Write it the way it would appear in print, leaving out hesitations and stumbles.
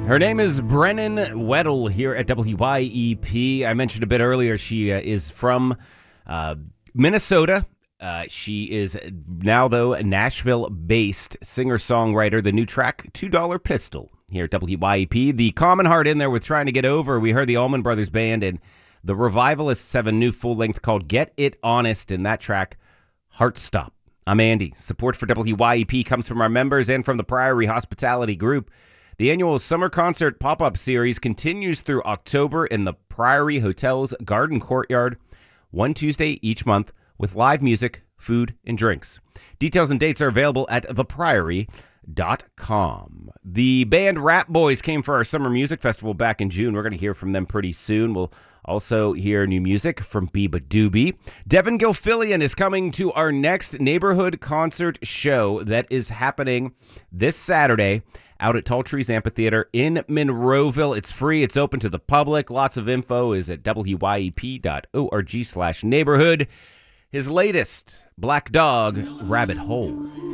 Her name is Brennan Weddle here at WYEP. I mentioned a bit earlier she is from Minnesota. She is now, though, a Nashville-based singer-songwriter. The new track, $2 Pistol, here at WYEP. The Common Heart in there with Trying to Get Over. We heard the Allman Brothers Band, and the Revivalists have a new full-length called Get It Honest, and that track, Heart Stop. I'm Andy. Support for WYEP comes from our members and from the Priory Hospitality Group. The annual summer concert pop-up series continues through October in the Priory Hotel's Garden Courtyard, one Tuesday each month, with live music, food, and drinks. Details and dates are available at thepriory.com. The band Rat Boys came for our Summer Music Festival back in June. We're going to hear from them pretty soon. We'll also hear new music from Beabadoobee. Devin Gilfillian is coming to our next neighborhood concert show that is happening this Saturday out at Tall Trees Amphitheater in Monroeville. It's free. It's open to the public. Lots of info is at wyep.org/neighborhood. His latest, Black Dog Rabbit Hole.